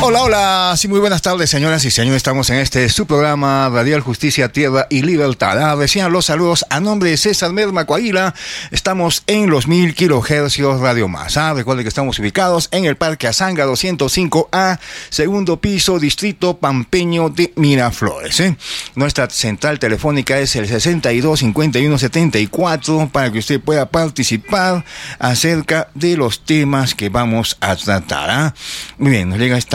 Hola, hola, sí, muy buenas tardes, señoras y señores. Estamos en su programa Radial Justicia, Tierra y Libertad. Recién los saludos a nombre de César Merma Coahuila. Estamos en los 1000 kilohercios Radio Más. Recuerden que estamos ubicados en el Parque Azanga 205A, segundo piso, Distrito Pampeño de Miraflores. Nuestra central telefónica es el 625174 para que usted pueda participar acerca de los temas que vamos a tratar. Muy bien, nos llega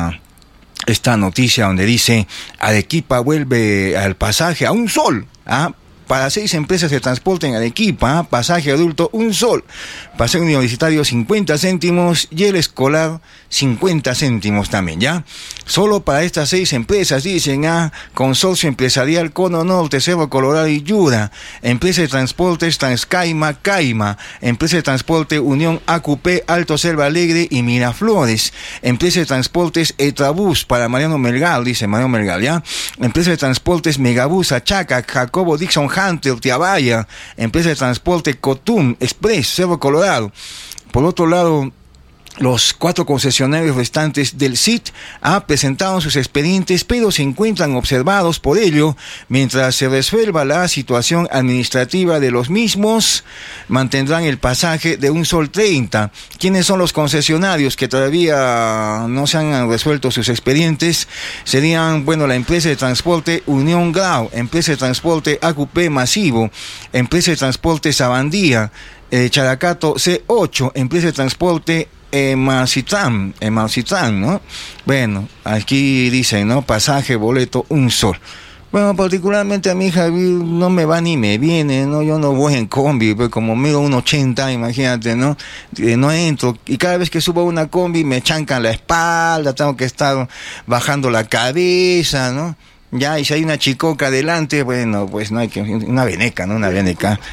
esta noticia donde dice: Arequipa vuelve al pasaje a un sol. Para 6 empresas de transporte en Arequipa, pasaje adulto un sol, paseo universitario 50 céntimos y el escolar 50 céntimos también, ¿ya? Solo para estas 6 empresas, dicen, Consorcio Empresarial Cono Norte, Cerro Colorado y Yura, Empresa de Transportes Transcaima, Caima, Empresa de Transporte Unión AQP, Alto Selva Alegre y Miraflores, Empresa de Transportes Etrabús para Mariano Melgar, dice Mariano Melgar, ¿ya? Empresa de Transportes Megabús Achaca, Jacobo Dixon Hunter, Tiabaya, Empresa de Transporte Cotum Express, Cerro Colorado. Por otro lado, los 4 concesionarios restantes del CIT presentaron sus expedientes, pero se encuentran observados por ello. Mientras se resuelva la situación administrativa de los mismos, mantendrán el pasaje de un sol 30. ¿Quiénes son los concesionarios que todavía no se han resuelto sus expedientes? Serían, la empresa de transporte Unión Grau, empresa de transporte AQP Masivo, empresa de transporte Sabandía, Characato C8, empresa de transporte Marcitrán, ¿no? Bueno, aquí dicen, ¿no? Pasaje, boleto, un sol. Bueno, particularmente a mí, Javier, no me va ni me viene, ¿no? Yo no voy en combi, pues como mido 1.80, imagínate, ¿no? No entro, y cada vez que subo a una combi me chancan la espalda, tengo que estar bajando la cabeza, ¿no? Ya, y si hay una chicoca adelante, bueno, pues no hay que... Una veneca, ¿no? Una veneca.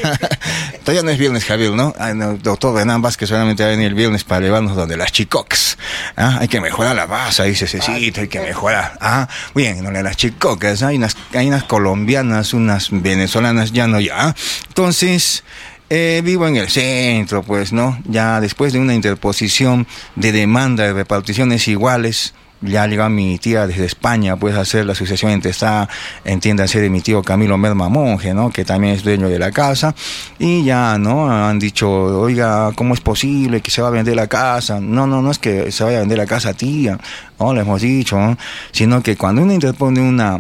Todavía no es viernes, Javier, ¿no? Doctor Renan Vázquez solamente va a venir el viernes para llevarnos donde las chicocas. Hay que mejorar la base, dice Cecito, hay que mejorar. Bien, donde las chicocas, hay unas colombianas, unas venezolanas, ya no, ya. Entonces... vivo en el centro, pues, ¿no? Ya después de una interposición de demanda de reparticiones iguales, ya llegó mi tía desde España, pues, a hacer la sucesión entiéndase, de mi tío Camilo Merma Monje, ¿no? Que también es dueño de la casa, y ya, ¿no? Han dicho, oiga, ¿cómo es posible que se va a vender la casa? No es que se vaya a vender la casa, tía, no, le hemos dicho, ¿no? Sino que cuando uno interpone una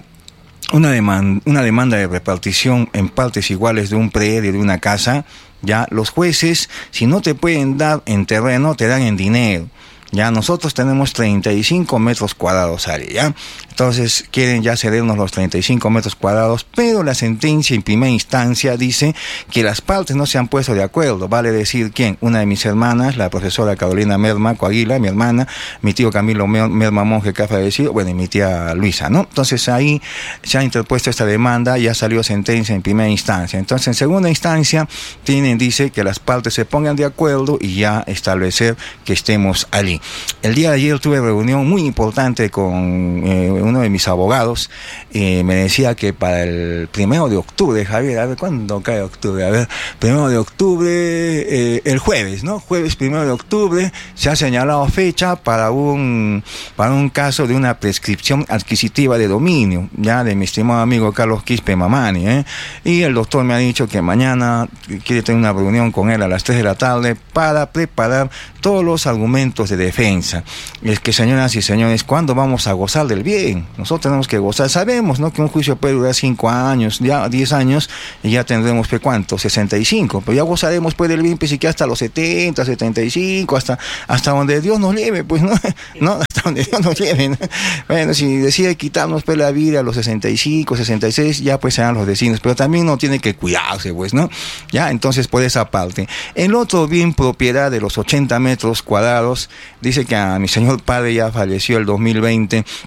demanda de repartición en partes iguales de un predio, de una casa, ya los jueces, si no te pueden dar en terreno, te dan en dinero. Ya nosotros tenemos 35 metros cuadrados área, ¿ya? Entonces quieren ya cedernos los 35 metros cuadrados, pero la sentencia en primera instancia dice que las partes no se han puesto de acuerdo. Vale decir, ¿quién? Una de mis hermanas, la profesora Carolina Merma Coahuila, mi hermana, mi tío Camilo Merma Monje, que ha fallecido, y mi tía Luisa, ¿no? Entonces ahí se ha interpuesto esta demanda, ya salió sentencia en primera instancia. Entonces en segunda instancia dice que las partes se pongan de acuerdo y ya establecer que estemos allí. El día de ayer tuve reunión muy importante con uno de mis abogados, me decía que para el 1 de octubre, Javier, a ver, ¿cuándo cae octubre? A ver, 1 de octubre, el jueves, ¿no? Jueves 1 de octubre, se ha señalado fecha para un caso de una prescripción adquisitiva de dominio, ya, de mi estimado amigo Carlos Quispe Mamani, y el doctor me ha dicho que mañana quiere tener una reunión con él a las 3 de la tarde para preparar todos los argumentos de defensa. Es que, señoras y señores, ¿cuándo vamos a gozar del bien? Nosotros tenemos que gozar. Sabemos, ¿no?, que un juicio puede durar 5 años, ya 10 años, y ya tendremos, ¿cuánto? 65. Pero ya gozaremos, pues, del bien, pues, y que hasta los 70, 75, hasta donde Dios nos lleve, pues, ¿no? ¿No? Hasta donde Dios nos lleve, ¿no? Bueno, si decide quitarnos, pues, la vida a los 65, 66, ya, pues, serán los vecinos. Pero también uno tiene que cuidarse, pues, ¿no? Ya, entonces, por esa parte. El otro bien propiedad de los 80 metros cuadrados, dice que a mi señor padre ya falleció el 2020,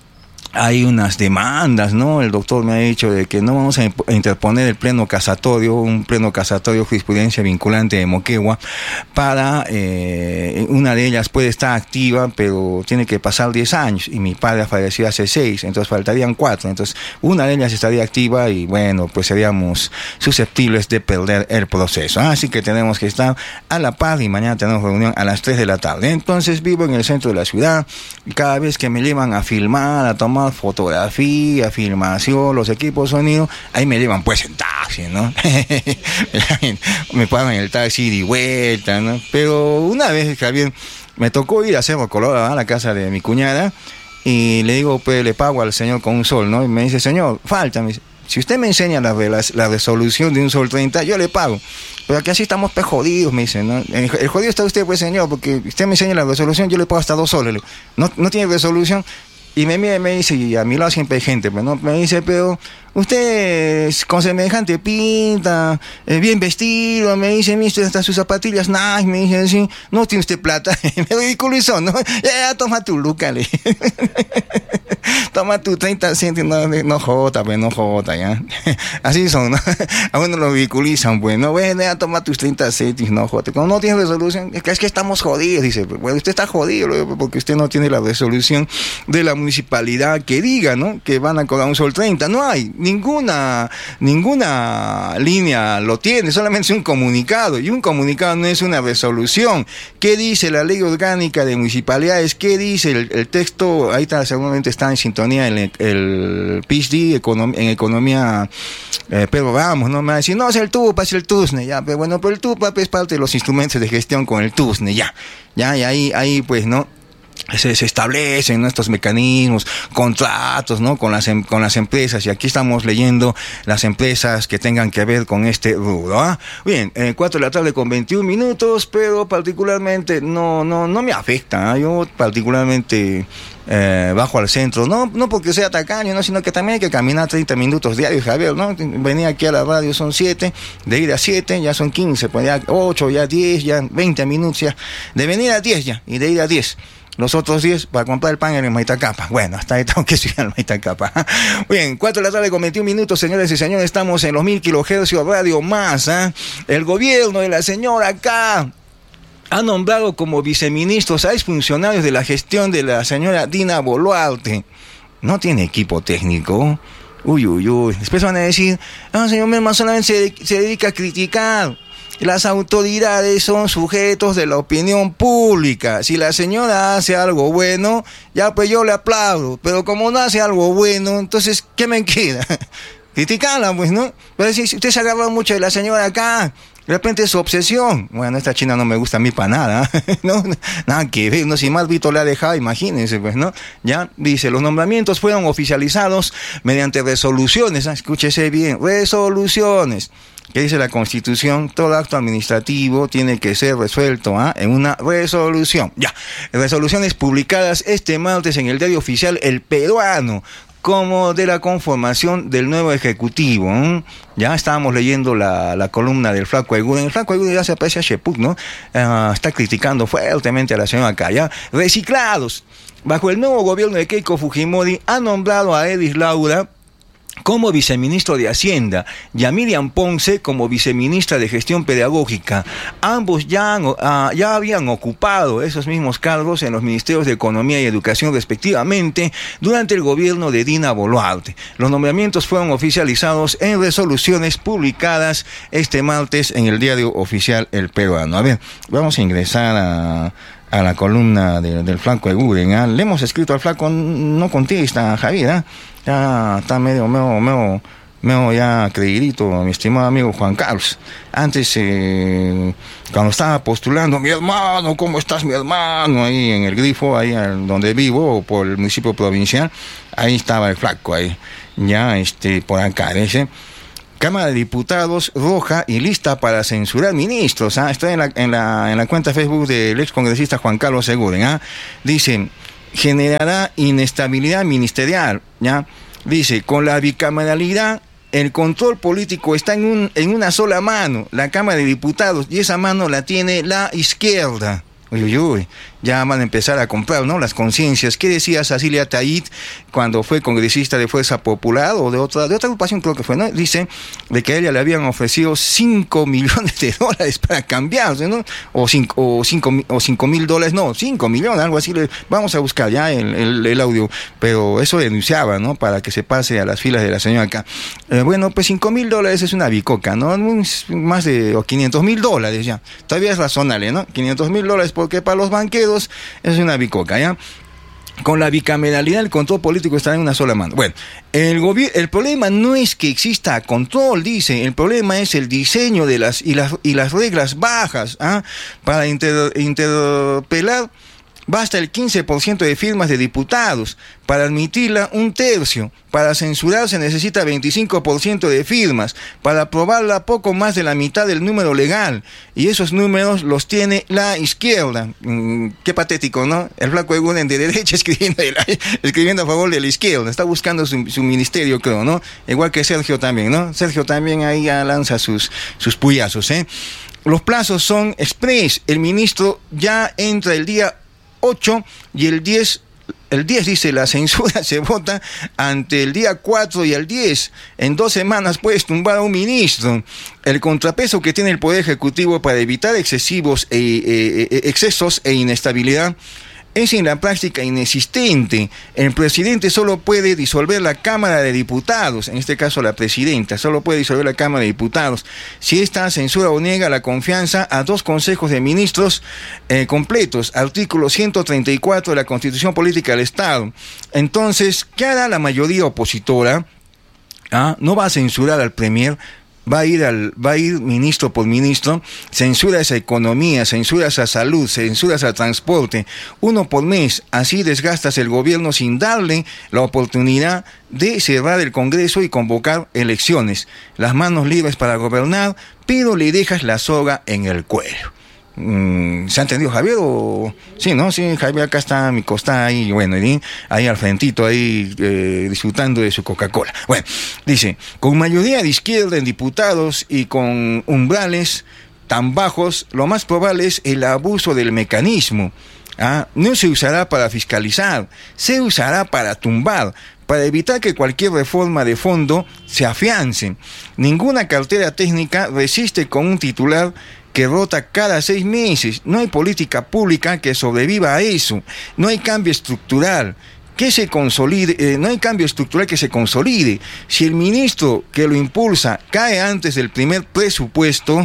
hay unas demandas, ¿no? El doctor me ha dicho de que no vamos a interponer el pleno casatorio, un pleno casatorio jurisprudencia vinculante de Moquegua, para, una de ellas puede estar activa, pero tiene que pasar 10 años, y mi padre ha fallecido hace 6, entonces faltarían 4, entonces una de ellas estaría activa y bueno, pues seríamos susceptibles de perder el proceso. Así que tenemos que estar a la par y mañana tenemos reunión a las 3 de la tarde. Entonces vivo en el centro de la ciudad y cada vez que me llevan a filmar, a tomar fotografía, filmación, los equipos sonido, ahí me llevan pues en taxi, ¿no? Me pagan el taxi de vuelta, ¿no? Pero una vez, Javier, me tocó ir a Cerro Colorado, a la casa de mi cuñada, y le digo, pues le pago al señor con un sol, ¿no? Y me dice, señor, falta, me dice, si usted me enseña la resolución de un sol 30, yo le pago. Pero aquí así estamos pues jodidos, me dice, ¿no? El jodido está usted, pues, señor, porque usted me enseña la resolución, yo le pago hasta 2 soles. No tiene resolución. Y me mira y me dice, y a mi lado siempre hay gente, pues, ¿no? Me dice, pero usted con semejante pinta, bien vestido, me dice, mister, hasta sus zapatillas, Nike, me dice así, no tiene usted plata. Me ridiculizó, ¿no? Ya, toma tu luca, le. Toma tu 30 céntimos, no jota, pues, no jota, ya. Así son, ¿no? A uno lo ridiculizan, pues, ¿no? Bueno, ya toma tus 30 céntimos, no jota. Como no tiene resolución, es que estamos jodidos, dice, bueno, usted está jodido, porque usted no tiene la resolución de la municipalidad que diga, ¿no? Que van a cobrar un sol 30, no hay. Ninguna línea lo tiene, solamente es un comunicado, y un comunicado no es una resolución. ¿Qué dice la ley orgánica de municipalidades? ¿Qué dice el texto? Ahí está, seguramente está en sintonía el PhD en economía, pero vamos, no me va a decir, no, es el TUPA, es el TUSNE, ya, pero bueno, pero el TUPA es parte de los instrumentos de gestión con el TUSNE, ya, y ahí pues, ¿no? Se establecen nuestros mecanismos, contratos, ¿no? Con las empresas, y aquí estamos leyendo las empresas que tengan que ver con este rubro, ¿ah? Bien, 4 de la tarde con 21 minutos, pero particularmente no me afecta, ¿eh? Yo particularmente bajo al centro, no porque sea tacaño, no, sino que también hay que caminar 30 minutos diarios, Javier, ¿no? Venir aquí a la radio son 7, de ir a 7 ya son 15, pues ya 8, ya 10, ya 20 minutos, ya de venir a 10 ya, y de ir a 10. Los otros 10 para comprar el pan en el Maitacapa. Bueno, hasta ahí tengo que subir al Maitacapa. Bien, 4 de la tarde con 21 minutos, señores y señores. Estamos en los 1000 kilohercios Radio Más, ¿eh? El gobierno de la señora acá ha nombrado como viceministros a exfuncionarios de la gestión de la señora Dina Boluarte. No tiene equipo técnico. Uy. Después van a decir, señor Merman solamente se dedica a criticar. Las autoridades son sujetos de la opinión pública. Si la señora hace algo bueno, ya pues yo le aplaudo. Pero como no hace algo bueno, entonces, ¿qué me queda? Criticarla, pues, ¿no? Pero si usted se agarra mucho de la señora acá, de repente es su obsesión. Bueno, esta china no me gusta a mí para nada, ¿no? Nada que ver, no, si más Vito le ha dejado, imagínense, pues, ¿no? Ya, dice, los nombramientos fueron oficializados mediante resoluciones, escúchese bien, resoluciones. ¿Qué dice la Constitución? Todo acto administrativo tiene que ser resuelto en una resolución. Ya, resoluciones publicadas este martes en el diario oficial El Peruano, como de la conformación del nuevo Ejecutivo. Ya estábamos leyendo la columna del Flaco Aiguren. El Flaco Aiguren ya se aparece a Shepuk, ¿no? Está criticando fuertemente a la señora Calla. Reciclados. Bajo el nuevo gobierno de Keiko Fujimori, ha nombrado a Edith Laura como viceministro de Hacienda y a Miriam Ponce como viceministra de Gestión Pedagógica. Ambos ya habían ocupado esos mismos cargos en los ministerios de Economía y Educación respectivamente durante el gobierno de Dina Boluarte. Los nombramientos fueron oficializados en resoluciones publicadas este martes en el diario oficial El Peruano. A ver, vamos a ingresar a la columna del Flaco Aiguren, ¿eh? Le hemos escrito al Flaco, no contesta, Javier, ¿eh? Ya está medio ya creidito, mi estimado amigo Juan Carlos. Antes, cuando estaba postulando, mi hermano, ¿cómo estás, mi hermano? Ahí en el Grifo, ahí donde vivo, por el municipio provincial, ahí estaba el Flaco, ahí, ya, por acá, dice. Cámara de Diputados roja y lista para censurar ministros. Está en la cuenta Facebook del excongresista Juan Carlos Seguren. Dice, generará inestabilidad ministerial. ¿Ya? Dice, con la bicameralidad, el control político está en una sola mano, la Cámara de Diputados, y esa mano la tiene la izquierda. Uy. ya van a empezar a comprar, ¿no?, las conciencias. ¿Qué decía Cecilia Tayit cuando fue congresista de Fuerza Popular o de otra agrupación, creo que fue, ¿no? Dice de que a ella le habían ofrecido 5 millones de dólares para cambiarse, ¿no? O 5 mil dólares, no, 5 millones, algo así. Vamos a buscar ya el audio, pero eso denunciaba, ¿no?, para que se pase a las filas de la señora acá. Bueno, pues 5 mil dólares es una bicoca, ¿no? Más de 500 mil dólares ya. Todavía es razonable, ¿no? 500 mil dólares, porque para los banqueros es una bicoca, ¿ya? Con la bicameralidad, el control político estará en una sola mano. Bueno, el problema no es que exista control, dice, el problema es el diseño de las reglas bajas, ¿ah? Para interpelar basta el 15% de firmas de diputados, para admitirla 1/3, para censurar se necesita 25% de firmas, para aprobarla poco más de la mitad del número legal, y esos números los tiene la izquierda. Qué patético, ¿no? El flaco Eguren de derecha escribiendo a favor de la izquierda, está buscando su ministerio, creo, ¿no? Igual que Sergio también, ¿no? Sergio también ahí ya lanza sus puyazos, ¿eh? Los plazos son express, el ministro ya entra el día 8 y el 10 dice, la censura se vota ante el día 4 y el 10. En 2 semanas puedes tumbar a un ministro. El contrapeso que tiene el Poder Ejecutivo para evitar excesos e inestabilidad es en la práctica inexistente. El presidente solo puede disolver la Cámara de Diputados, en este caso la presidenta, solo puede disolver la Cámara de Diputados si esta censura o niega la confianza a 2 consejos de ministros completos, artículo 134 de la Constitución Política del Estado. Entonces, ¿qué hará la mayoría opositora? No va a censurar al premier, va a ir ministro por ministro, censuras a economía, censuras a salud, censuras a transporte, 1 por mes. Así desgastas el gobierno sin darle la oportunidad de cerrar el Congreso y convocar elecciones. Las manos libres para gobernar, pero le dejas la soga en el cuello. ¿Se ha entendido, Javier? Sí, ¿no? Sí, Javier acá está a mi costado, ahí, bueno, ahí al frentito, ahí disfrutando de su Coca-Cola. Bueno, dice, con mayoría de izquierda en diputados y con umbrales tan bajos, lo más probable es el abuso del mecanismo. No se usará para fiscalizar, se usará para tumbar, para evitar que cualquier reforma de fondo se afiance. Ninguna cartera técnica resiste con un titular que rota cada 6 meses. No hay política pública que sobreviva a eso. No hay cambio estructural que se consolide. No hay cambio estructural que se consolide. Si el ministro que lo impulsa cae antes del primer presupuesto,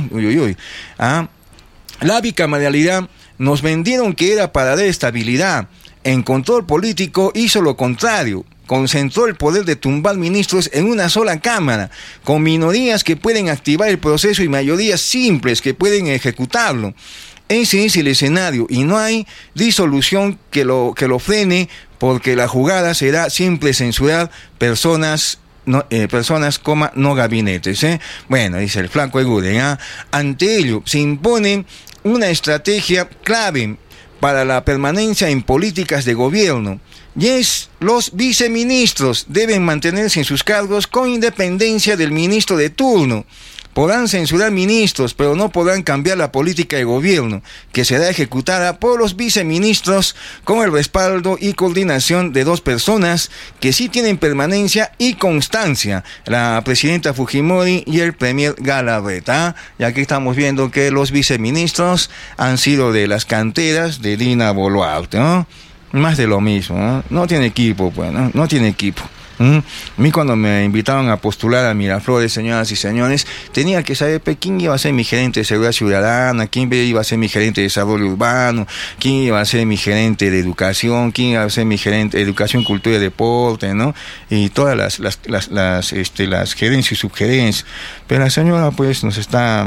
la bicameralidad nos vendieron que era para dar estabilidad. En control político hizo lo contrario. Concentró el poder de tumbar ministros en una sola cámara, con minorías que pueden activar el proceso y mayorías simples que pueden ejecutarlo. Ese es el escenario y no hay disolución que lo frene, porque la jugada será siempre censurar personas, no gabinetes. Bueno, dice el flaco Eguren. Ante ello se impone una estrategia clave para la permanencia en políticas de gobierno. Los viceministros deben mantenerse en sus cargos con independencia del ministro de turno. Podrán censurar ministros, pero no podrán cambiar la política de gobierno, que será ejecutada por los viceministros con el respaldo y coordinación de 2 personas que sí tienen permanencia y constancia, la presidenta Fujimori y el premier Galarreta. Y aquí estamos viendo que los viceministros han sido de las canteras de Dina Boluarte, ¿no? Más de lo mismo, ¿no? No tiene equipo, pues, no tiene equipo. A mí cuando me invitaban a postular a Miraflores, señoras y señores, tenía que saber quién iba a ser mi gerente de seguridad ciudadana, quién iba a ser mi gerente de desarrollo urbano, quién iba a ser mi gerente de educación, quién iba a ser mi gerente de educación, cultura y deporte, ¿no? Y todas las gerencias y subgerencias. Pero la señora, pues, nos está,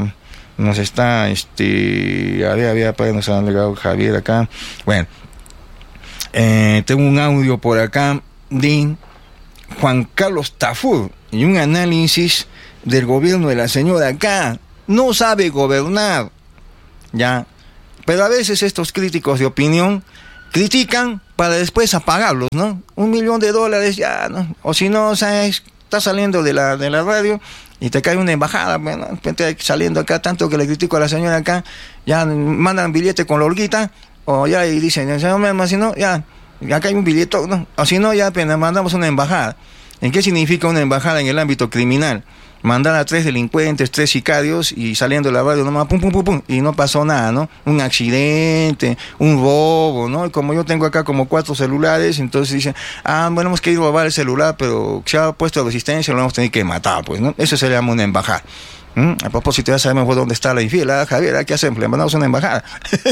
para nos han legado Javier acá. Bueno, tengo un audio por acá de Juan Carlos Tafur y un análisis del gobierno de la señora acá. No sabe gobernar, ya. Pero a veces estos críticos de opinión critican para después apagarlos, ¿no? $1.000.000 ya, ¿no? O si no, ¿sabes? Estás saliendo de la radio y te cae una embajada, bueno, saliendo acá, tanto que le critico a la señora acá, ya mandan billete con la holguita o ya y dicen, señor Merma, si no, ya acá hay un billete, ¿no? O si no, ya apenas mandamos una embajada. ¿En qué significa una embajada en el ámbito criminal? Mandar a 3 delincuentes, 3 sicarios y saliendo de la radio nomás, pum, pum, pum, pum, y no pasó nada, ¿no? Un accidente, un robo, ¿no? Y como yo tengo acá como 4 celulares, entonces dicen, bueno, hemos querido robar el celular, pero se ha puesto resistencia, lo hemos tenido que matar, pues, ¿no? Eso se le llama una embajada. A propósito, ya sabemos dónde está la infiel, Javier, ¿qué hacemos? Le mandamos una embajada.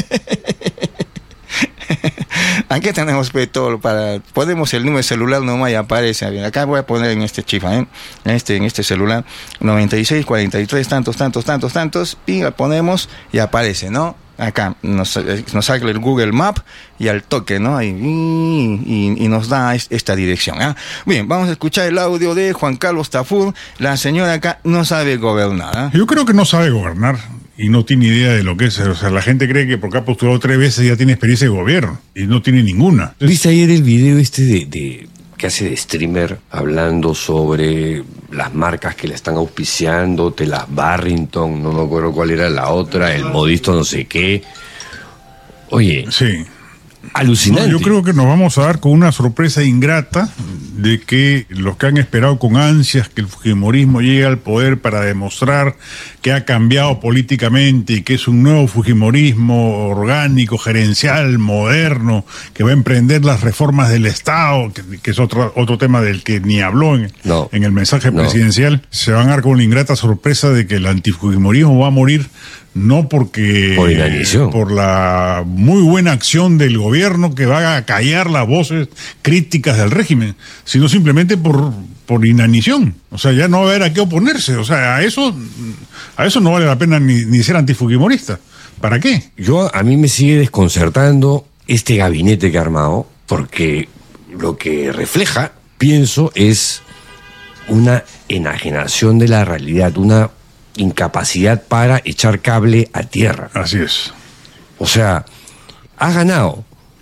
Aquí tenemos todo para, ponemos el número de celular nomás y aparece. Acá voy a poner en este chifa, en este celular 96 43 tantos y la ponemos y aparece, ¿no? Acá nos sale el Google Map y al toque, ¿no? Y nos da esta dirección, ¿eh? Bien, vamos a escuchar el audio de Juan Carlos Tafur. La señora acá no sabe gobernar, ¿eh? Yo creo que no sabe gobernar y no tiene idea de lo que es. O sea, la gente cree que porque ha postulado 3 veces ya tiene experiencia de gobierno y no tiene ninguna. ¿Viste ayer el video de que hace de streamer hablando sobre las marcas que le están auspiciando, Telas Barrington, no me acuerdo cuál era la otra, el Modisto no sé qué? Oye, sí. Alucinante. No, yo creo que nos vamos a dar con una sorpresa ingrata de que los que han esperado con ansias que el fujimorismo llegue al poder para demostrar que ha cambiado políticamente y que es un nuevo fujimorismo orgánico, gerencial, moderno, que va a emprender las reformas del Estado, que es otro tema del que ni habló en el mensaje presidencial, se van a dar con la ingrata sorpresa de que el antifujimorismo va a morir. No porque por la muy buena acción del gobierno que va a callar las voces críticas del régimen, sino simplemente por inanición. O sea, ya no va a haber a qué oponerse. O sea, a eso no vale la pena ni ser antifujimorista. ¿Para qué? A mí me sigue desconcertando este gabinete que ha armado, porque lo que refleja, pienso, es una enajenación de la realidad, una incapacidad para echar cable a tierra. Así es. O sea, has ganado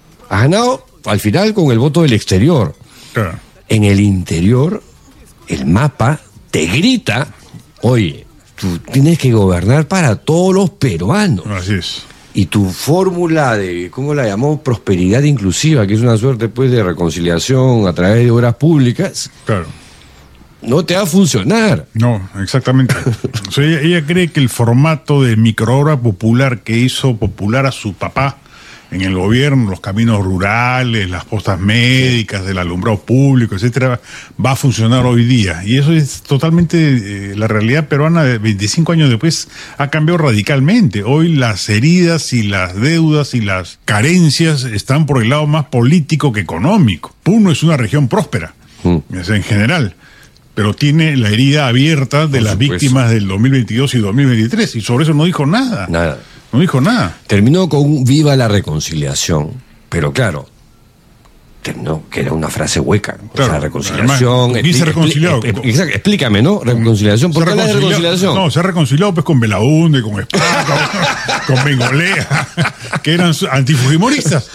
al final con el voto del exterior. Claro. En el interior, el mapa te grita, oye, tú tienes que gobernar para todos los peruanos. Así es. Y tu fórmula de, ¿cómo la llamó? Prosperidad inclusiva, que es una suerte pues de reconciliación a través de obras públicas. Claro. No te va a funcionar. No, exactamente. O sea, ella cree que el formato de microobra popular que hizo popular a su papá en el gobierno, los caminos rurales, las postas médicas, del alumbrado público, etcétera, va a funcionar hoy día. Y eso es totalmente la realidad peruana de 25 años después ha cambiado radicalmente. Hoy las heridas y las deudas y las carencias están por el lado más político que económico. Puno es una región próspera, en general, pero tiene la herida abierta de las víctimas del 2022 y 2023, y sobre eso no dijo nada. Nada. No dijo nada. Terminó con un viva la reconciliación, pero claro, terminó que era una frase hueca. Claro, o sea, reconciliación. ¿Quién se ha reconciliado? Explícame, ¿no? Reconciliación. ¿Por qué hablas de reconciliación? No, se ha reconciliado pues con Belaúnde, con Esparta, con Bengolea, que eran antifujimoristas.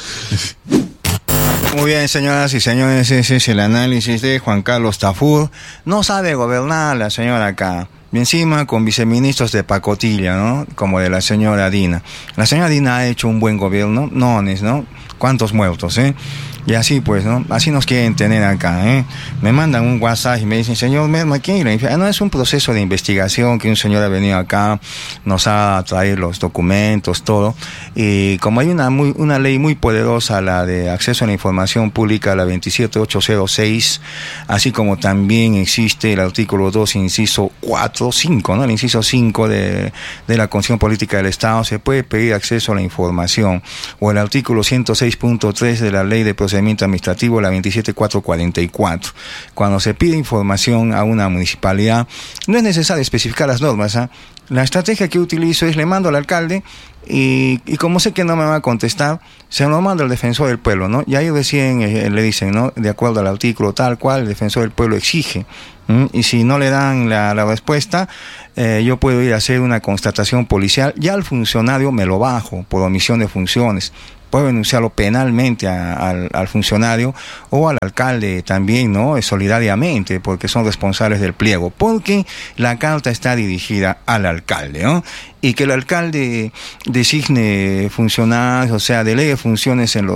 Muy bien, señoras y señores, ese es el análisis de Juan Carlos Tafur. No sabe gobernar la señora acá. Y encima con viceministros de pacotilla, ¿no? Como de la señora Dina. La señora Dina ha hecho un buen gobierno, ¿no? ¿Cuántos muertos, Y así pues, ¿no? Así nos quieren tener acá, Me mandan un WhatsApp y me dicen, señor Merma, ¿quién era? No, es un proceso de investigación que un señor ha venido acá, nos ha traído los documentos, todo. Y como hay una ley muy poderosa, la de acceso a la información pública, la 27806, así como también existe el artículo 2, inciso 5, ¿no? El inciso 5 de la Constitución Política del Estado, se puede pedir acceso a la información, o el artículo 106.3 de la Ley de Procedimiento Administrativo, la 27444. Cuando se pide información a una municipalidad, no es necesario especificar las normas, La estrategia que utilizo es le mando al alcalde y como sé que no me va a contestar, se lo mando al defensor del pueblo, ¿no? Y ahí recién le dicen, ¿no? De acuerdo al artículo tal cual, el defensor del pueblo exige. Y si no le dan la respuesta, yo puedo ir a hacer una constatación policial. Ya al funcionario me lo bajo por omisión de funciones. puede denunciarlo penalmente al funcionario o al alcalde también, ¿no? Solidariamente, porque son responsables del pliego, porque la carta está dirigida al alcalde, ¿no? Y que el alcalde designe funcionarios, o sea, delegue funciones en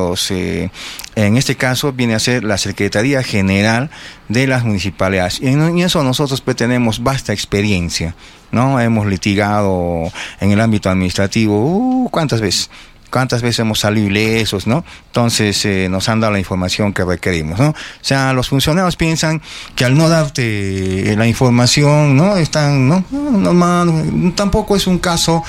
este caso viene a ser la Secretaría General de las Municipalidades. Y en eso nosotros pues tenemos vasta experiencia, ¿no? Hemos litigado en el ámbito administrativo, ¿cuántas veces hemos salido ilesos, ¿no? Entonces nos han dado la información que requerimos, ¿no? O sea, los funcionarios piensan que al no darte la información, ¿no? Están, ¿no? Normal, tampoco es un caso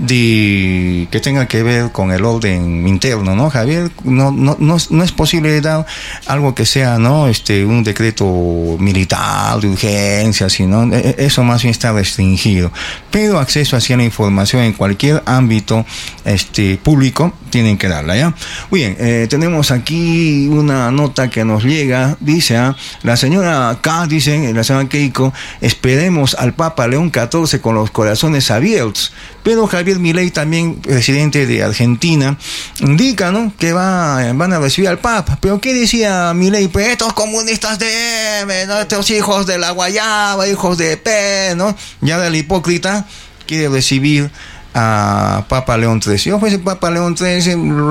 de que tenga que ver con el orden interno, ¿no, Javier? No es posible dar algo que sea, ¿no? Un decreto militar de urgencia, sino eso más bien está restringido. Pero acceso hacia la información en cualquier ámbito público tienen que darla, ¿ya? Muy bien, tenemos aquí una nota que nos llega, dice, la señora K, dice, la señora Keiko, esperemos al Papa León XIV con los corazones abiertos, pero Javier Milei, también presidente de Argentina, indica, ¿no?, que van a recibir al Papa. Pero ¿qué decía Milei? Pues estos comunistas de M, ¿no?, estos hijos de la guayaba, hijos de P, ¿no? Ya del hipócrita quiere recibir a Papa León XIII. Yo fuese Papa León XIII,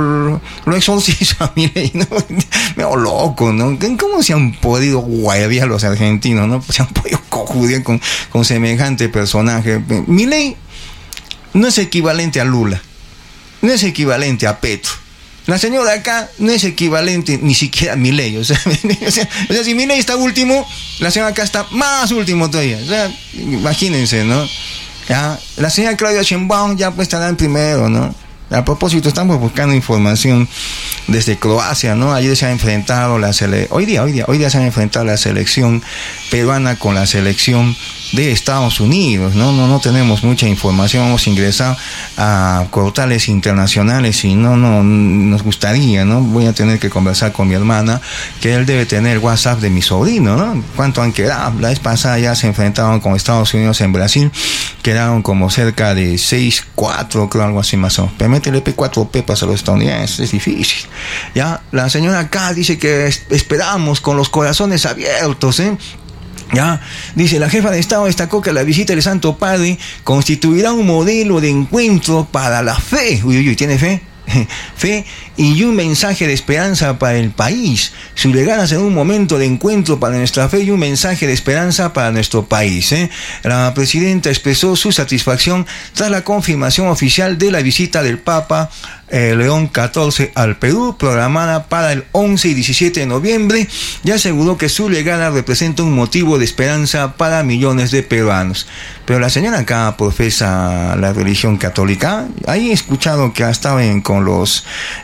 lo exorcizo a Milei, ¿no? Me hago loco, ¿no? ¿Cómo se han podido guayabear los argentinos, ¿no? Se han podido cojudear con semejante personaje. Milei no es equivalente a Lula, no es equivalente a Petro. La señora acá no es equivalente ni siquiera a Milei. O sea, si Milei está último, la señora acá está más último todavía. O sea, imagínense, ¿no? Ya, la señora Claudia Sheinbaum ya pues estará en primero, ¿no? A propósito, estamos buscando información desde Croacia, ¿no? Ayer se ha enfrentado hoy día se ha enfrentado la selección peruana con la selección de Estados Unidos, ¿no? No tenemos mucha información, vamos a ingresar a portales internacionales y no nos gustaría, ¿no? Voy a tener que conversar con mi hermana, que él debe tener WhatsApp de mi sobrino, ¿no? ¿Cuánto han quedado? La vez pasada ya se enfrentaron con Estados Unidos en Brasil, quedaron como cerca de 6-4, creo, algo así más o menos. Pero métele 4 pepas a los estadounidenses, es difícil. Ya, la señora acá dice que esperamos con los corazones abiertos, ¿eh? Ya, dice, la jefa de Estado destacó que la visita del Santo Padre constituirá un modelo de encuentro para la fe. ¿Tiene fe? Fe y un mensaje de esperanza para el país. Su llegada será un momento de encuentro para nuestra fe y un mensaje de esperanza para nuestro país. La presidenta expresó su satisfacción tras la confirmación oficial de la visita del Papa León XIV al Perú, programada para el 11 y 17 de noviembre, y aseguró que su llegada representa un motivo de esperanza para millones de peruanos. Pero la señora acá profesa la religión católica. Ahí he escuchado que estaba con los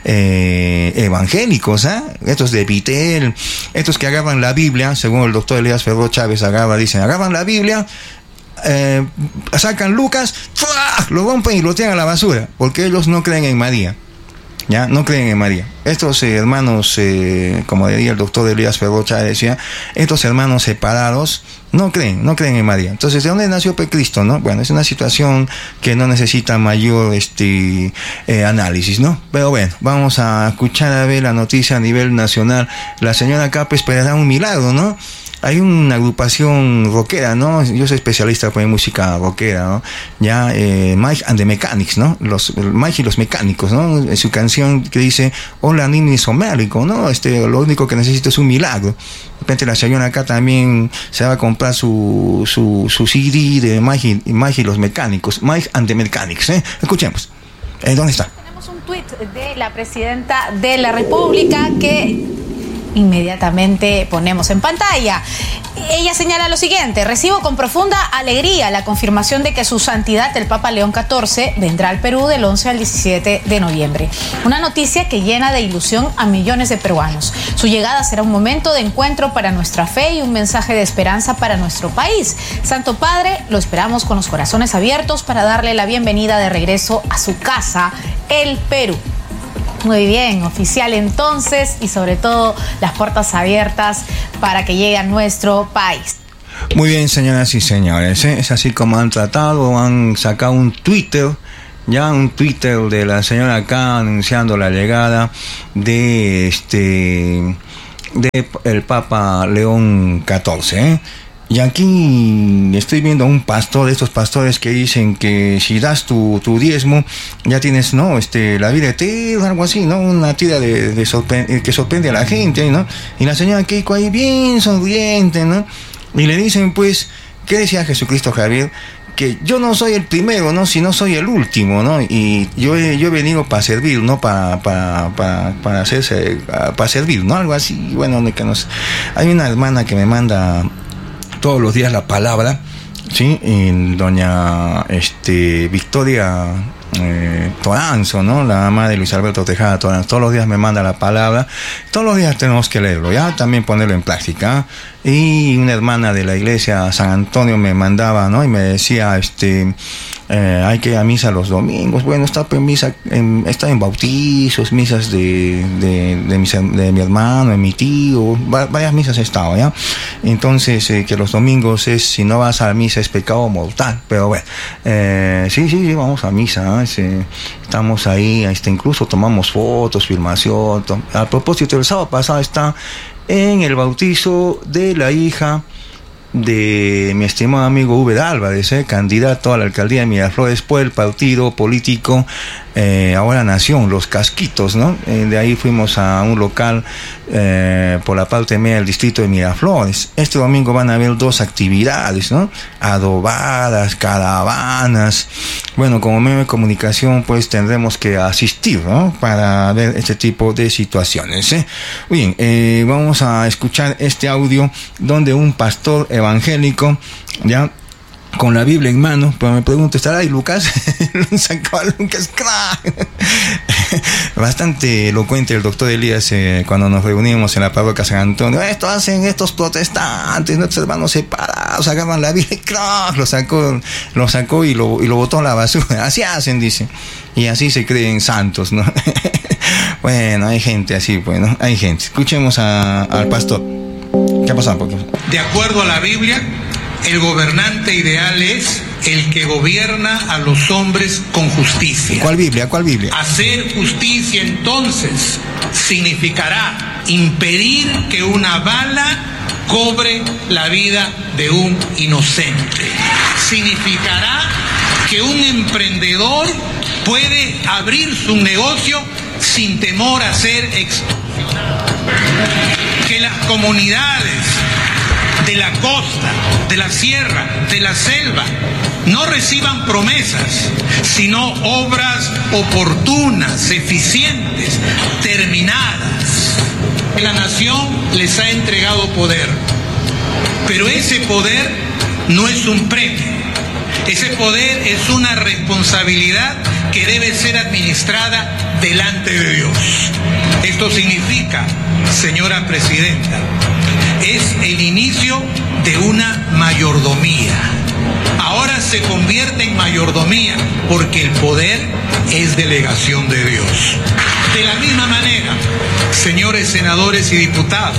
evangélicos, estos de Vitel, estos que agarran la Biblia, según el doctor Elías Ferro Chávez agarran la Biblia, sacan Lucas, lo rompen y lo tiran a la basura, porque ellos no creen en María. Ya, no creen en María. Estos hermanos, como diría el doctor Elías Ferro Chávez, decía, estos hermanos separados no creen en María. Entonces, ¿de dónde nació Cristo, no? Bueno, es una situación que no necesita mayor análisis, ¿no? Pero bueno, vamos a escuchar a ver la noticia a nivel nacional. La señora Capa esperará un milagro, ¿no? Hay una agrupación rockera, ¿no? Yo soy especialista en música rockera, ¿no? Ya, Mike and the Mechanics, ¿no? Mike y los Mecánicos, ¿no? En su canción que dice, hola, Nini Somérico, ¿no? Lo único que necesito es un milagro. De repente la señora acá también se va a comprar su CD de Mike y los Mecánicos, Mike and the Mechanics, Escuchemos. ¿Dónde está? Tenemos un tuit de la presidenta de la República que inmediatamente ponemos en pantalla. Ella señala lo siguiente: recibo con profunda alegría la confirmación de que su santidad el Papa León XIV vendrá al Perú del 11 al 17 de noviembre. Una noticia que llena de ilusión a millones de peruanos. Su llegada será un momento de encuentro para nuestra fe y un mensaje de esperanza para nuestro país. Santo Padre, lo esperamos con los corazones abiertos para darle la bienvenida de regreso a su casa, el Perú. Muy bien, oficial entonces, y sobre todo las puertas abiertas para que llegue a nuestro país. Muy bien, señoras y señores, es así como han tratado, han sacado un Twitter ya un Twitter de la señora acá anunciando la llegada de el Papa León XIV, ¿eh? Y aquí estoy viendo a un pastor, de estos pastores que dicen que si das tu diezmo, ya tienes, ¿no? La vida eterna, algo así, ¿no? Una tira que sorprende a la gente, ¿no? Y la señora Keiko ahí bien sonriente, ¿no? Y le dicen, pues, ¿qué decía Jesucristo, Javier? Que yo no soy el primero, ¿no? Sino soy el último, ¿no? Y yo he venido para servir, ¿no? Para servir, ¿no? Algo así. Bueno, hay una hermana que me manda todos los días la palabra, ¿sí? Y doña Victoria Toranzo, ¿no? La mamá de Luis Alberto Tejada Toranzo, todos los días me manda la palabra, todos los días tenemos que leerlo, ya también ponerlo en práctica. Y una hermana de la iglesia San Antonio me mandaba, ¿no? Y me decía, hay que ir a misa los domingos. Bueno, está en bautizos, misas de mi hermano, de mi tío, varias misas he estado, ¿ya? Entonces, que los domingos si no vas a misa es pecado mortal, pero bueno, sí, vamos a misa, ¿eh? Estamos ahí, incluso tomamos fotos, filmación. A propósito, el sábado pasado está en el bautizo de la hija de mi estimado amigo Uber Álvarez, candidato a la alcaldía de Miraflores por el partido político Ahora Nación, Los Casquitos, ¿no? De ahí fuimos a un local por la parte media del distrito de Miraflores. Este domingo van a haber 2 actividades, ¿no? Adobadas, caravanas. Bueno, como medio de comunicación, pues tendremos que asistir, ¿no? Para ver este tipo de situaciones, ¿eh? Bien, vamos a escuchar este audio donde un pastor evangélico, ya con la Biblia en mano, pues me pregunto, ¿estará ahí Lucas? Lo sacó a Lucas, crack. Bastante elocuente el doctor Elías cuando nos reunimos en la parroquia San Antonio. Esto hacen estos protestantes, nuestros hermanos separados, agarran la Biblia, crack, lo sacó y lo botó a la basura. Así hacen, dice. Y así se creen santos, ¿no? Bueno, hay gente así, pues, ¿no? Hay gente. Escuchemos al pastor. ¿Qué ha pasado? De acuerdo a la Biblia, el gobernante ideal es el que gobierna a los hombres con justicia. ¿Cuál Biblia? Hacer justicia, entonces, significará impedir que una bala cobre la vida de un inocente. Significará que un emprendedor puede abrir su negocio sin temor a ser extorsionado. Que las comunidades de la costa, de la sierra, de la selva, no reciban promesas, sino obras oportunas, eficientes, terminadas. La nación les ha entregado poder, pero ese poder no es un premio. Ese poder es una responsabilidad que debe ser administrada delante de Dios. Esto significa, señora presidenta, es el inicio de una mayordomía. Ahora se convierte en mayordomía porque el poder es delegación de Dios. De la misma manera, señores senadores y diputados,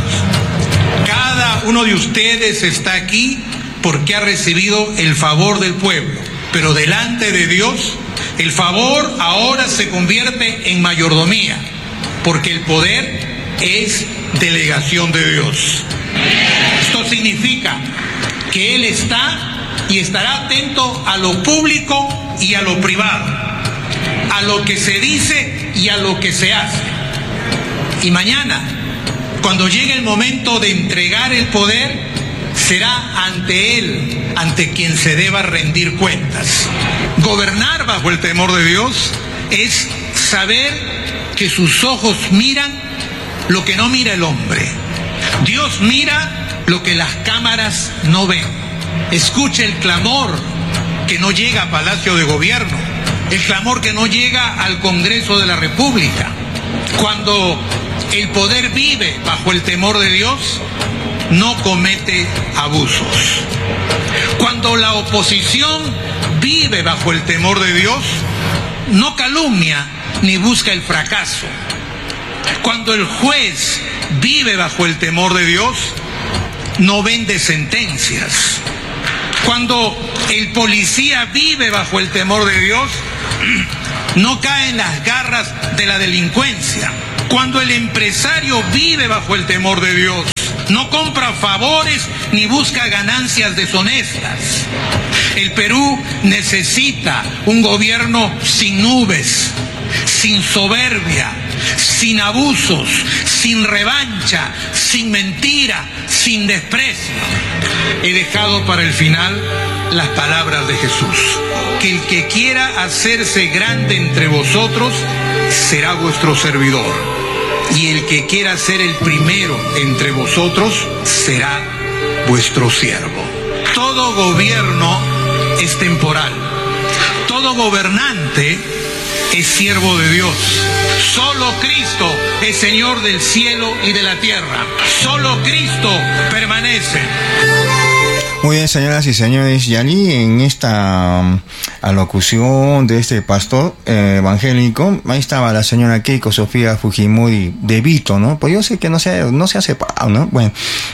cada uno de ustedes está aquí porque ha recibido el favor del pueblo, pero delante de Dios, el favor ahora se convierte en mayordomía porque el poder es delegación de Dios. Esto significa que Él está y estará atento a lo público y a lo privado, a lo que se dice y a lo que se hace. Y mañana, cuando llegue el momento de entregar el poder, será ante Él, ante quien se deba rendir cuentas. Gobernar bajo el temor de Dios es saber que sus ojos miran lo que no mira el hombre. Dios mira lo que las cámaras no ven. Escucha el clamor que no llega a Palacio de Gobierno, el clamor que no llega al Congreso de la República. Cuando el poder vive bajo el temor de Dios, no comete abusos. Cuando la oposición vive bajo el temor de Dios, no calumnia ni busca el fracaso. Cuando el juez vive bajo el temor de Dios, no vende sentencias. Cuando el policía vive bajo el temor de Dios, no cae en las garras de la delincuencia, cuando el empresario vive bajo el temor de Dios, no compra favores ni busca ganancias deshonestas. El Perú necesita un gobierno sin nubes, sin soberbia, sin abusos, sin revancha, sin mentira, sin desprecio. He dejado para el final las palabras de Jesús: que el que quiera hacerse grande entre vosotros será vuestro servidor, y el que quiera ser el primero entre vosotros será vuestro siervo. Todo gobierno es temporal, todo gobernante es siervo de Dios. Solo Cristo es Señor del cielo y de la tierra. Solo Cristo permanece. Muy bien, señoras y señores, y allí en esta alocución de este pastor evangélico, ahí estaba la señora Keiko Sofía Fujimori de Vito, ¿no? Pues yo sé que no se ha separado, ¿no? Bueno,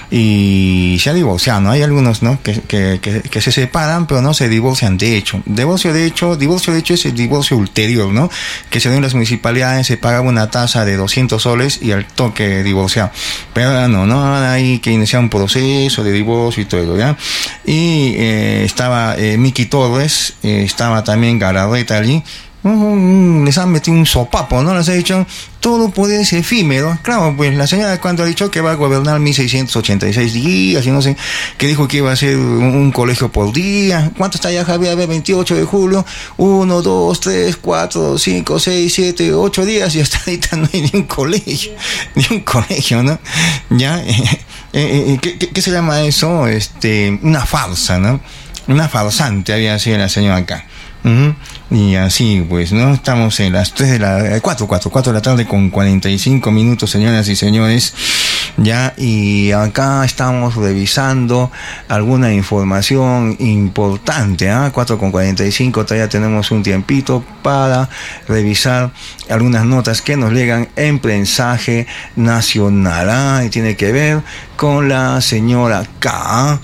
y se ha divorciado, ¿no? Hay algunos, ¿no? que se separan, pero no se divorcian de hecho. Divorcio de hecho es el divorcio ulterior, ¿no? Que se dio en las municipalidades, se pagaba una tasa de 200 soles y al toque divorciado. Pero ahora no, ahora hay que iniciar un proceso de divorcio y todo eso, ¿ya? Y estaba Miki Torres, estaba también Galarreta allí. Les han metido un sopapo, ¿no? Les ha dicho, todo poder es efímero. Claro, pues la señora cuando ha dicho que va a gobernar 1686 días y no sé, que dijo que iba a ser un colegio por día. ¿Cuánto está ya, Javier? A ver, 28 de julio, 1, 2, 3, 4, 5, 6, 7, 8 días y hasta ahorita no hay ni un colegio, ¿no? Ya, ¿qué se llama eso? Una farsa, ¿no? Una farsante había sido la señora acá. Y así pues, ¿no? Estamos en las 4 de la tarde con 45 minutos, señoras y señores, ya, y acá estamos revisando alguna información importante, 4:45, todavía tenemos un tiempito para revisar algunas notas que nos llegan en Prensaje Nacional, y tiene que ver con la señora K.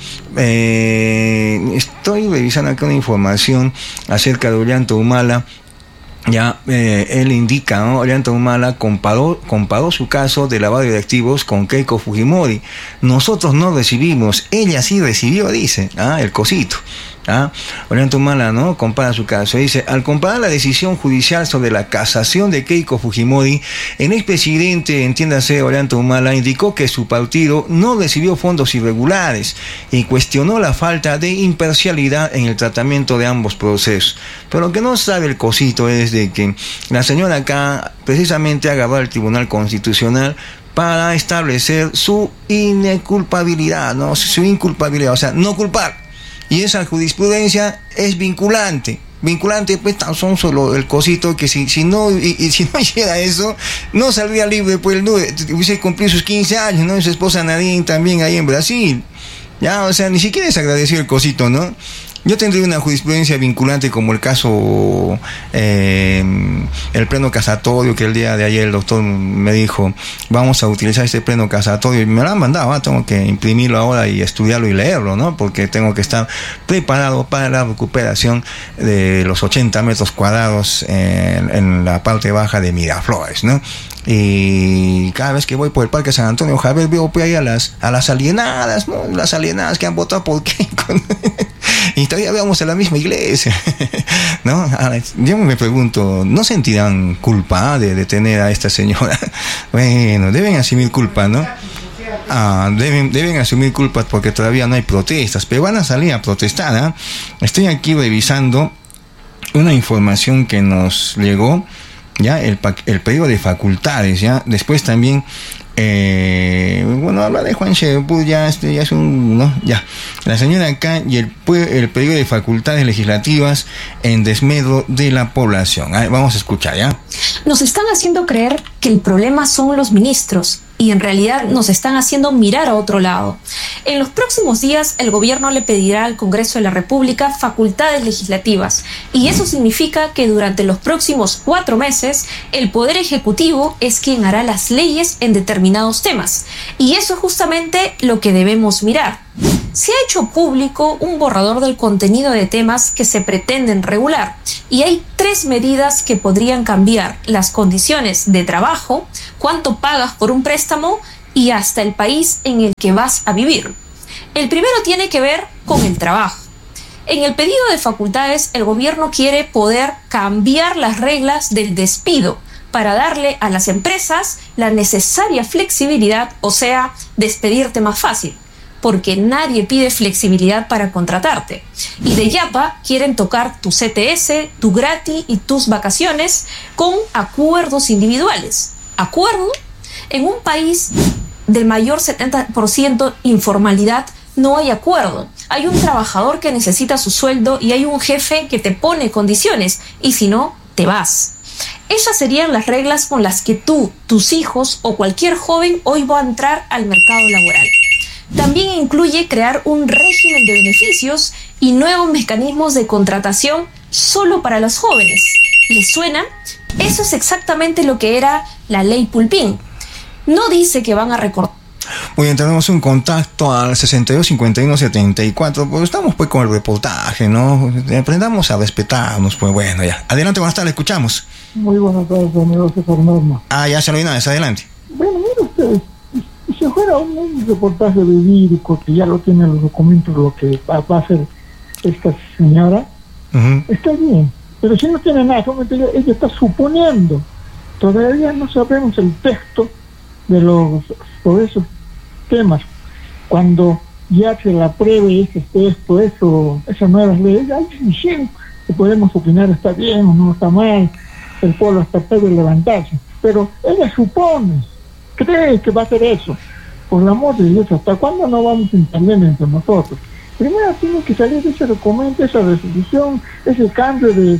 Estoy revisando acá una información acerca de Ollanta Humala. Ya, él indica, ¿no? Ollanta Humala comparó su caso de lavado de activos con Keiko Fujimori. Nosotros no recibimos, ella sí recibió, dice, el cosito. Ollanta Humala, ¿no? Compara su caso. Dice, al comparar la decisión judicial sobre la casación de Keiko Fujimori, el expresidente, entiéndase, Ollanta Humala, indicó que su partido no recibió fondos irregulares y cuestionó la falta de imparcialidad en el tratamiento de ambos procesos. Pero lo que no sabe el cosito es de que la señora acá precisamente agarró al Tribunal Constitucional para establecer su inculpabilidad, ¿no? Su inculpabilidad, o sea, no culpar. Y esa jurisprudencia es vinculante, pues tan solo el cosito que si no hiciera eso, no saldría libre, pues no hubiese cumplido sus 15 años, ¿no? Y su esposa Nadine también ahí en Brasil, ya, o sea, ni siquiera es agradecido el cosito, ¿no? Yo tendría una jurisprudencia vinculante como el caso, el pleno casatorio, que el día de ayer el doctor me dijo, vamos a utilizar este pleno casatorio, y me lo han mandado, tengo que imprimirlo ahora y estudiarlo y leerlo, ¿no? Porque tengo que estar preparado para la recuperación de los 80 metros cuadrados en la parte baja de Miraflores, ¿no? Y cada vez que voy por el Parque San Antonio, Javier, veo pues ahí a las alienadas, ¿no? Las alienadas que han votado por Keiko. Y todavía vamos a la misma iglesia, ¿no? Ahora, yo me pregunto, ¿no sentirán culpa de tener a esta señora? Bueno, deben asumir culpa, ¿no? Deben asumir culpas porque todavía no hay protestas, pero van a salir a protestar, Estoy aquí revisando una información que nos llegó, ya, el pedido de facultades, ya, después también habla de Juan Sheput, ya es un, ¿no? Ya, la señora acá y el pedido de facultades legislativas en desmedro de la población. Vamos a escuchar, ¿ya? Nos están haciendo creer que el problema son los ministros y en realidad nos están haciendo mirar a otro lado. En los próximos días el gobierno le pedirá al Congreso de la República facultades legislativas y eso significa que durante los próximos 4 meses el Poder Ejecutivo es quien hará las leyes en determinados temas y eso es justamente lo que debemos mirar. se ha hecho público un borrador del contenido de temas que se pretenden regular y hay 3 medidas que podrían cambiar las condiciones de trabajo, cuánto pagas por un préstamo y hasta el país en el que vas a vivir. El primero tiene que ver con el trabajo. En el pedido de facultades, el gobierno quiere poder cambiar las reglas del despido para darle a las empresas la necesaria flexibilidad, o sea, despedirte más fácil, porque nadie pide flexibilidad para contratarte. Y de yapa quieren tocar tu CTS, tu gratis y tus vacaciones con acuerdos individuales. ¿Acuerdo? En un país del mayor 70% informalidad no hay acuerdo. Hay un trabajador que necesita su sueldo y hay un jefe que te pone condiciones y si no, te vas. Esas serían las reglas con las que tú, tus hijos o cualquier joven hoy va a entrar al mercado laboral. También incluye crear un régimen de beneficios y nuevos mecanismos de contratación solo para los jóvenes. ¿Les suena? Eso es exactamente lo que era la ley Pulpín. No dice que van a recortar. Muy bien, tenemos un contacto al 625174, pues estamos pues con el reportaje, ¿no? Aprendamos a respetarnos, pues bueno, ya. Adelante, buenas tardes, escuchamos. Muy buenas tardes, amigo César Norma. Ya se lo vi, adelante. Bueno, mire usted, si fuera un reportaje verídico que ya lo tienen los documentos, lo que va a hacer esta señora, está bien, pero si no tiene nada, solamente ella está suponiendo, todavía no sabemos el texto de sobre esos temas. Cuando ya se la apruebe esas nuevas leyes, ya dijeron que podemos opinar está bien o no está mal, el pueblo hasta puede levantarse, pero ella supone, cree que va a hacer eso. Por el amor de Dios, ¿hasta cuándo no vamos a entender entre nosotros? Primero tiene que salir ese documento, esa resolución, ese cambio de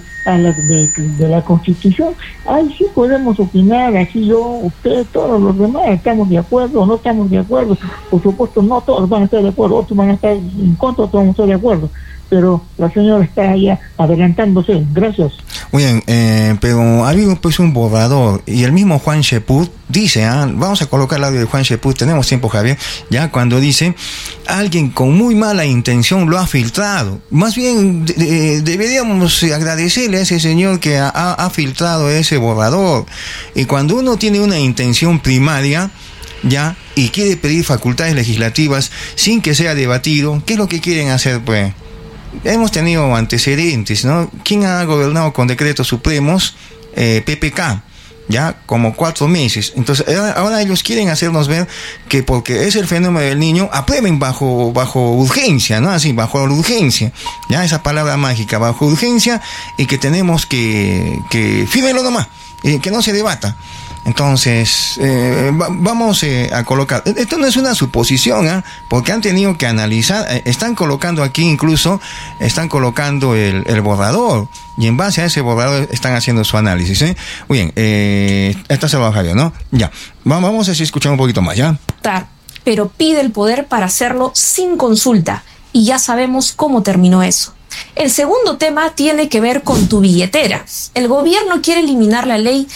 la Constitución. Ahí sí podemos opinar, así yo, usted, todos los demás, estamos de acuerdo o no estamos de acuerdo. Por supuesto, no todos van a estar de acuerdo, otros van a estar en contra, otros van a estar de acuerdo. Pero la señora está ya adelantándose. Gracias. Muy bien, pero ha habido pues un borrador y el mismo Juan Sheput dice, vamos a colocar el audio de Juan Sheput, tenemos tiempo, Javier, ya cuando dice, alguien con muy mala intención lo ha filtrado. Más bien deberíamos agradecerle a ese señor que ha filtrado ese borrador. Y cuando uno tiene una intención primaria, ya, y quiere pedir facultades legislativas sin que sea debatido, ¿qué es lo que quieren hacer, pues? Hemos tenido antecedentes, ¿no? ¿Quién ha gobernado con decretos supremos? PPK, ya, como 4 meses. Entonces, ahora ellos quieren hacernos ver que porque es el fenómeno del niño, aprueben bajo urgencia, ¿no? Así, bajo urgencia. Ya, esa palabra mágica, bajo urgencia, y que tenemos que fírmenlo nomás, que no se debata. Entonces, vamos a colocar, esto no es una suposición, porque han tenido que analizar, están colocando aquí incluso, están colocando el borrador, y en base a ese borrador están haciendo su análisis, Muy bien, esta se lo bajaría, ¿no? Ya, vamos a escuchar un poquito más, ¿ya? Pero pide el poder para hacerlo sin consulta, y ya sabemos cómo terminó eso. El segundo tema tiene que ver con tu billetera. El gobierno quiere eliminar la ley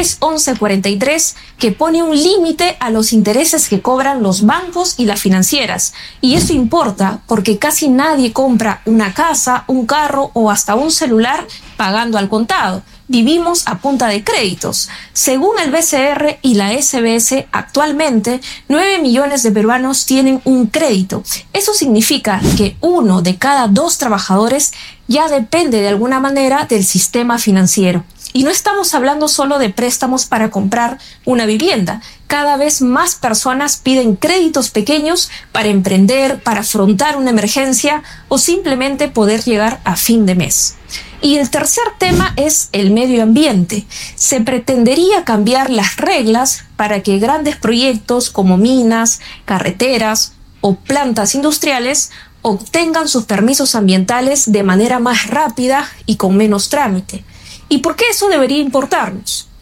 31143 que pone un límite a los intereses que cobran los bancos y las financieras. Y eso importa porque casi nadie compra una casa, un carro o hasta un celular pagando al contado. Vivimos a punta de créditos. Según el BCR y la SBS, actualmente 9 millones de peruanos tienen un crédito. Eso significa que 1 de cada 2 trabajadores ya depende de alguna manera del sistema financiero. Y no estamos hablando solo de préstamos para comprar una vivienda. Cada vez más personas piden créditos pequeños para emprender, para afrontar una emergencia o simplemente poder llegar a fin de mes. Y el tercer tema es el medio ambiente. Se pretendería cambiar las reglas para que grandes proyectos como minas, carreteras o plantas industriales obtengan sus permisos ambientales de manera más rápida y con menos trámite. ¿Y por qué eso debería importarnos?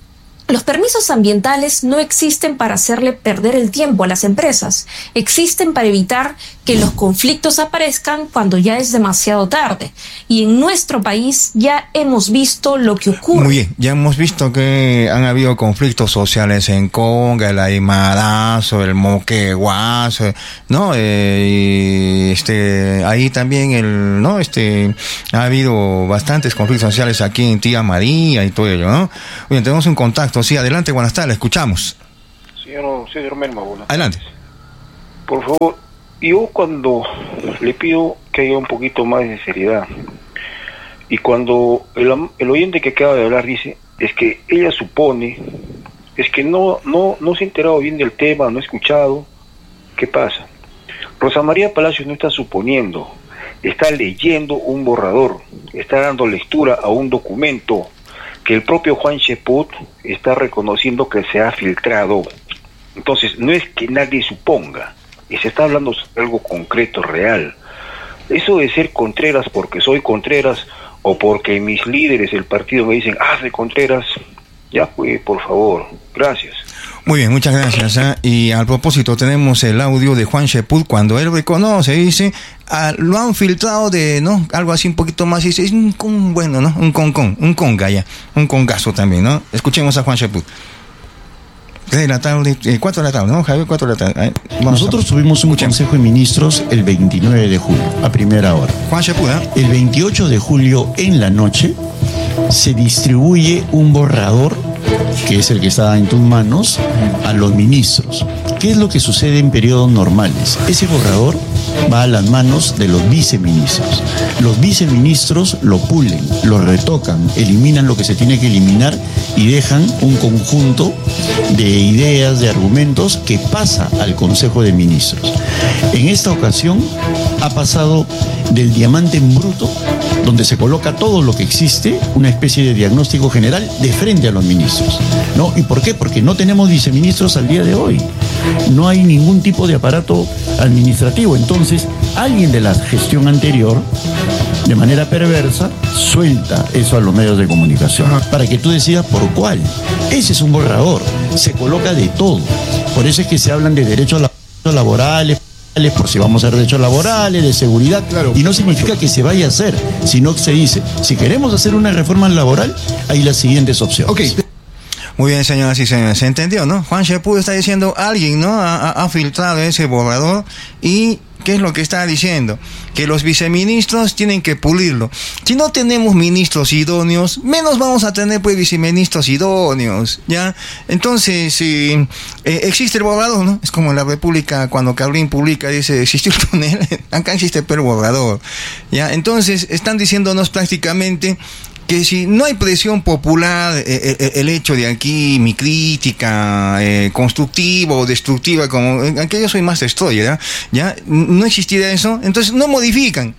Los permisos ambientales no existen para hacerle perder el tiempo a las empresas, existen para evitar que los conflictos aparezcan cuando ya es demasiado tarde. Y en nuestro país ya hemos visto lo que ocurre. Muy bien, ya hemos visto que han habido conflictos sociales en Conga, el Aymarazo, el Moquegüazo, ¿no? Ahí también ha habido bastantes conflictos sociales aquí en Tía María y todo ello, ¿no? Bien, tenemos un contacto. Sí, adelante, buenas tardes, escuchamos. Señor Melma, buenas adelante. tardes. Por favor, yo cuando le pido que haya un poquito más de seriedad, y cuando el oyente que acaba de hablar dice, es que ella supone, es que no se ha enterado bien del tema, no ha escuchado, ¿qué pasa? Rosa María Palacios no está suponiendo, está leyendo un borrador, está dando lectura a un documento que el propio Juan Cheput está reconociendo que se ha filtrado. Entonces, no es que nadie suponga, y se está hablando de algo concreto, real. Eso de ser Contreras porque soy Contreras, o porque mis líderes del partido me dicen, de Contreras, ya pues, por favor, gracias. Muy bien, muchas gracias. Y al propósito tenemos el audio de Juan Cheput cuando él reconoce, dice, lo han filtrado de, ¿no? Algo así un poquito más, dice, es un congazo también, ¿no? Escuchemos a Juan Cheput. 3 de la tarde, 4 de la tarde, ¿no, Javier? 4 de la tarde. Nosotros tuvimos un Consejo de Ministros el 29 de julio, a primera hora. Juan Cheput, El 28 de julio, en la noche, se distribuye un borrador, que es el que está en tus manos, a los ministros. ¿Qué es lo que sucede en periodos normales? Ese borrador va a las manos de los viceministros. Los viceministros lo pulen, lo retocan, eliminan lo que se tiene que eliminar y dejan un conjunto de ideas, de argumentos que pasa al Consejo de Ministros. En esta ocasión ha pasado del diamante en bruto, donde se coloca todo lo que existe, una especie de diagnóstico general de frente a los ministros, ¿no? ¿Y por qué? Porque no tenemos viceministros al día de hoy. No hay ningún tipo de aparato administrativo. Entonces, alguien de la gestión anterior, de manera perversa, suelta eso a los medios de comunicación para que tú decidas por cuál. Ese es un borrador. Se coloca de todo. Por eso es que se hablan de derechos laborales, por si vamos a hacer derechos laborales, de seguridad, claro, y no significa que se vaya a hacer, sino que se dice, si queremos hacer una reforma laboral, hay las siguientes opciones. Okay. Muy bien, señoras y señores, se entendió, ¿no? Juan Cheput está diciendo, alguien, ¿no? Ha filtrado ese borrador y ¿qué es lo que está diciendo? Que los viceministros tienen que pulirlo. Si no tenemos ministros idóneos, menos vamos a tener pues viceministros idóneos, ¿ya? Entonces, existe el borrador, ¿no? Es como en la República, cuando Carlín publica, dice, existió el túnel, acá existe el borrador, ¿ya? Entonces, están diciéndonos prácticamente que si no hay presión popular, el hecho de aquí, mi crítica constructiva o destructiva, como aunque yo soy más destroyer, ¿ya? No existiera eso, entonces no modifican.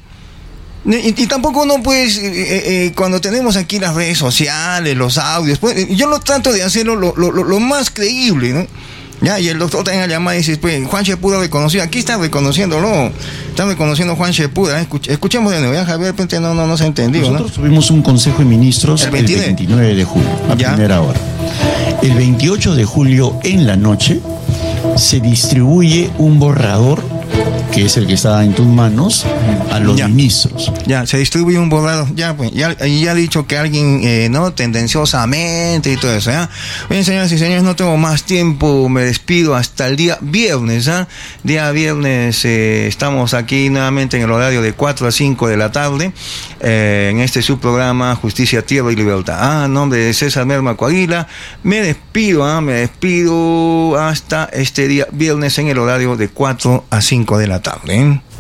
Y tampoco uno, pues, cuando tenemos aquí las redes sociales, los audios, pues, yo lo trato de hacerlo lo más creíble, ¿no? Ya, y el doctor también llama y dice, pues, Juan Cheput ha reconocido, aquí está reconociéndolo, está reconociendo Juan Cheput, escuchemos de nuevo, ya, Javier, no se ha entendido. Nosotros tuvimos un Consejo de Ministros el 29 de julio, a primera hora. El 28 de julio, en la noche, se distribuye un borrador, que es el que está en tus manos, a los ministros. Ya, se distribuye un borrador, ya ha dicho que alguien, ¿no? Tendenciosamente y todo eso, ¿ya? Bien, señoras y señores, no tengo más tiempo, me despido hasta el día viernes, ¿ah? Día viernes estamos aquí nuevamente en el horario de 4 a 5 de la tarde, en este subprograma Justicia, Tierra y Libertad. En nombre de César Melma Coaguila, me despido hasta este día viernes en el horario de 4 a 5 de la tarde.